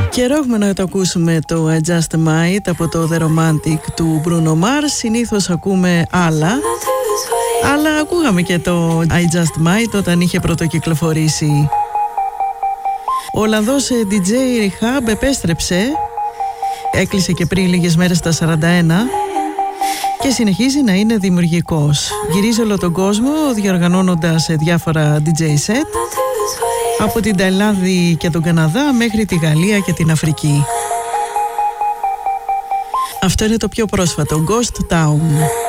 Καιρό έχουμε να το ακούσουμε το I Just Might από το The Romantic του Bruno Mars. Συνήθως ακούμε άλλα, αλλά ακούγαμε και το I Just Might όταν είχε πρωτοκυκλοφορήσει. Ο Ολλανδός DJ Rehab επέστρεψε, έκλεισε και πριν λίγες μέρες στα 41 και συνεχίζει να είναι δημιουργικός. Γυρίζει όλο τον κόσμο διοργανώνοντας διάφορα DJ set από την Ταϊλάνδη και τον Καναδά μέχρι τη Γαλλία και την Αφρική. Αυτό είναι το πιο πρόσφατο, Ghost Town.